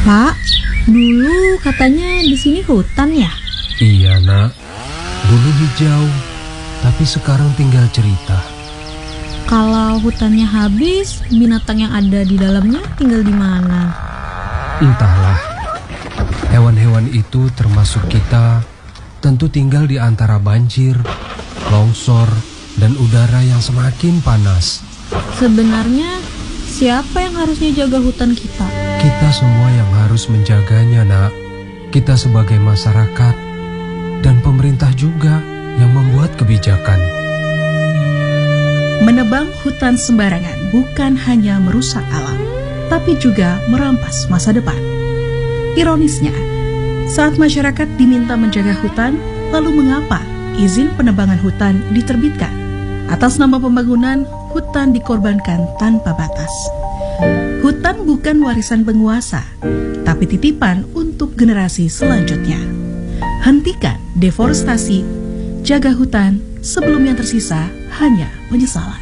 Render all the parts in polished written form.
Pak, dulu katanya di sini hutan ya? Iya nak, dulu hijau, tapi sekarang tinggal cerita. Kalau hutannya habis, binatang yang ada di dalamnya tinggal di mana? Entahlah, hewan-hewan itu termasuk kita, tentu tinggal di antara banjir, longsor, dan udara yang semakin panas. Sebenarnya siapa yang harusnya jaga hutan kita? Kita semua yang harus menjaganya nak. Kita sebagai masyarakat dan pemerintah juga yang membuat kebijakan. Menebang hutan sembarangan bukan hanya merusak alam, tapi juga merampas masa depan. Ironisnya, saat masyarakat diminta menjaga hutan, lalu mengapa izin penebangan hutan diterbitkan? Atas nama pembangunan, hutan dikorbankan tanpa batas. Hutan bukan warisan penguasa, tapi titipan untuk generasi selanjutnya. Hentikan deforestasi, jaga hutan, sebelum yang tersisa hanya penyesalan.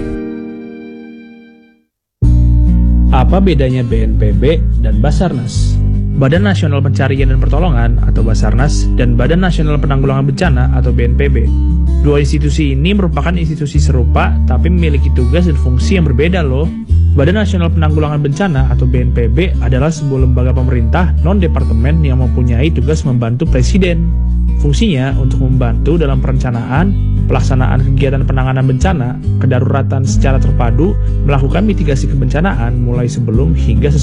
Apa bedanya BNPB dan Basarnas? Badan Nasional Pencarian dan Pertolongan atau Basarnas dan Badan Nasional Penanggulangan Bencana atau BNPB. Dua institusi ini merupakan institusi serupa tapi memiliki tugas dan fungsi yang berbeda loh. Badan Nasional Penanggulangan Bencana atau BNPB adalah sebuah lembaga pemerintah non-departemen yang mempunyai tugas membantu Presiden. Fungsinya untuk membantu dalam perencanaan, pelaksanaan kegiatan penanganan bencana, kedaruratan secara terpadu, melakukan mitigasi kebencanaan mulai sebelum hingga sesuai